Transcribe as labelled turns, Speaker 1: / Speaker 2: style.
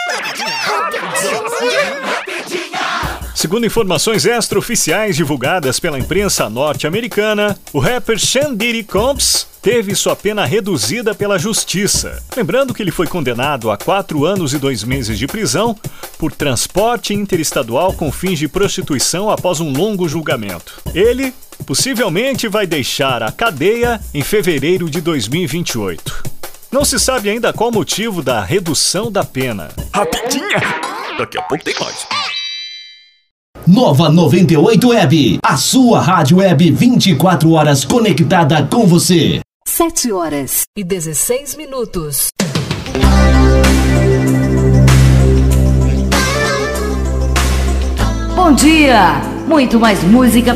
Speaker 1: Segundo informações extraoficiais divulgadas pela imprensa norte-americana, o rapper Sean Diddy Combs teve sua pena reduzida pela justiça. Lembrando que ele foi condenado a 4 anos e 2 meses de prisão por transporte interestadual com fins de prostituição após um longo julgamento. Ele possivelmente vai deixar a cadeia em fevereiro de 2028. Não se sabe ainda qual o motivo da redução da pena.
Speaker 2: Rapidinha! Daqui a pouco tem mais.
Speaker 3: Nova 98 Web, a sua rádio web 24 horas conectada com você.
Speaker 4: 7h16.
Speaker 5: Bom dia! Muito mais música